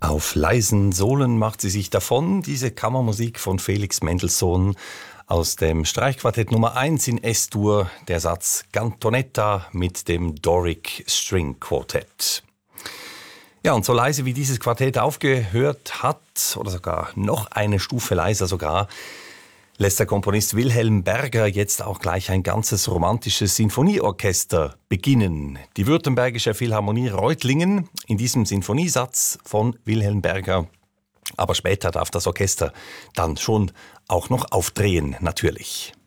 Auf leisen Sohlen macht sie sich davon, diese Kammermusik von Felix Mendelssohn aus dem Streichquartett Nummer 1 in S-Dur, der Satz Cantonetta mit dem Doric String Quartett. Ja, und so leise wie dieses Quartett aufgehört hat, oder sogar noch eine Stufe leiser sogar, lässt der Komponist Wilhelm Berger jetzt auch gleich ein ganzes romantisches Sinfonieorchester beginnen. Die Württembergische Philharmonie Reutlingen in diesem Sinfoniesatz von Wilhelm Berger. Aber später darf das Orchester dann schon auch noch aufdrehen, natürlich.